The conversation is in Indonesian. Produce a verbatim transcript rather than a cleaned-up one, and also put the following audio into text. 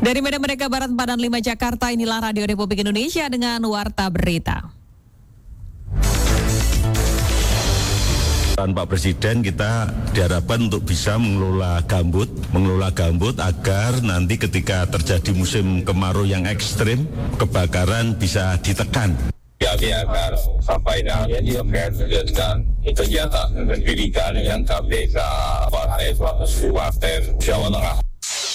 Dari Medan Merdeka Barat empat dan lima Jakarta, inilah Radio Republik Indonesia dengan Warta Berita. Pak Presiden, kita diharapkan untuk bisa mengelola gambut, mengelola gambut agar nanti ketika terjadi musim kemarau yang ekstrim, kebakaran bisa ditekan. Ya, agar sampai nanti terkait dengan kegiatan pendidikan yang K P K Partai Suatu Partai Jawa Tengah.